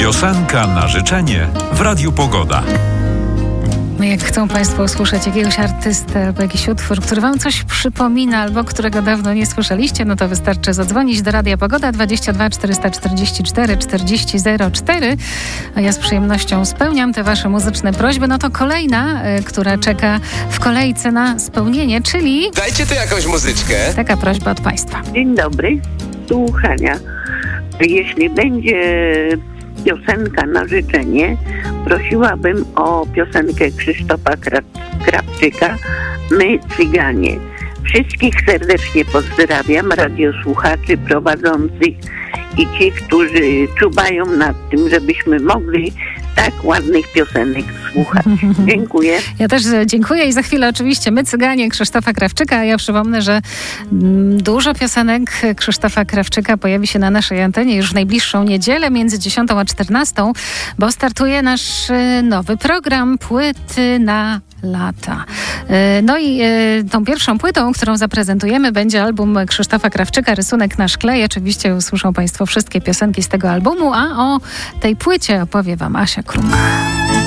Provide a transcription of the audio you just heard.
Piosenka na życzenie w Radiu Pogoda. Jak chcą Państwo usłyszeć jakiegoś artystę albo jakiś utwór, który Wam coś przypomina albo którego dawno nie słyszeliście, no to wystarczy zadzwonić do Radia Pogoda 22 444 40 04. A ja z przyjemnością spełniam te Wasze muzyczne prośby. No to kolejna, która czeka w kolejce na spełnienie, czyli... Dajcie tu jakąś muzyczkę. Taka prośba od Państwa. Dzień dobry, słuchania. Jeśli będzie piosenka na życzenie, prosiłabym o piosenkę Krzysztofa Krawczyka My Cyganie. Wszystkich serdecznie pozdrawiam, radiosłuchaczy, prowadzących i ci, którzy czuwają nad tym, żebyśmy mogli tak ładnych piosenek słuchać. Dziękuję. Ja też dziękuję i za chwilę oczywiście My Cyganie Krzysztofa Krawczyka. A ja przypomnę, że dużo piosenek Krzysztofa Krawczyka pojawi się na naszej antenie już w najbliższą niedzielę między 10 a 14, bo startuje nasz nowy program Płyty na lata. No i tą pierwszą płytą, którą zaprezentujemy, będzie album Krzysztofa Krawczyka Rysunek na szkle. I oczywiście usłyszą Państwo wszystkie piosenki z tego albumu, a o tej płycie opowie Wam Asia Krunk.